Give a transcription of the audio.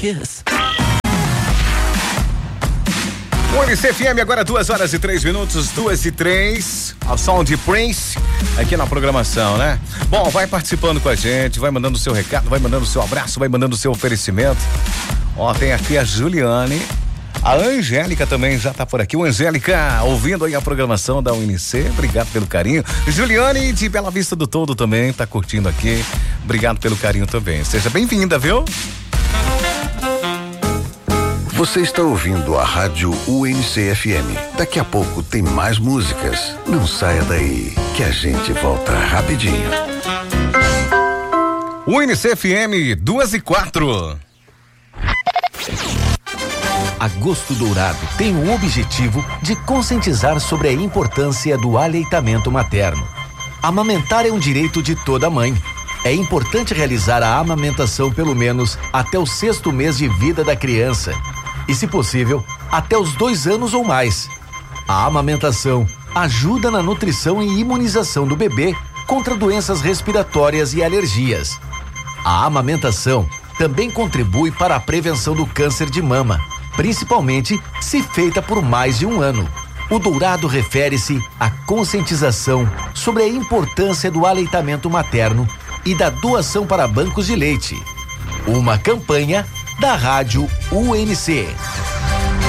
kiss. UNC FM, agora 2h03, 2h03, ao som de Prince, aqui na programação, né? Bom, vai participando com a gente, vai mandando o seu recado, vai mandando o seu abraço, vai mandando o seu oferecimento. Ó, tem aqui a Juliane, a Angélica também já tá por aqui. O Angélica, ouvindo aí a programação da UNC, obrigado pelo carinho. Juliane de Bela Vista do Todo também tá curtindo aqui, obrigado pelo carinho também. Seja bem-vinda, viu? Você está ouvindo a rádio UNC FM. Daqui a pouco tem mais músicas. Não saia daí, que a gente volta rapidinho. UNC FM 2h04. Agosto Dourado tem o objetivo de conscientizar sobre a importância do aleitamento materno. Amamentar é um direito de toda mãe. É importante realizar a amamentação pelo menos até o 6º mês de vida da criança. E, se possível, até os 2 anos ou mais. A amamentação ajuda na nutrição e imunização do bebê contra doenças respiratórias e alergias. A amamentação também contribui para a prevenção do câncer de mama, principalmente se feita por mais de 1 ano. O Dourado refere-se à conscientização sobre a importância do aleitamento materno e da doação para bancos de leite. Uma campanha da Rádio UNC.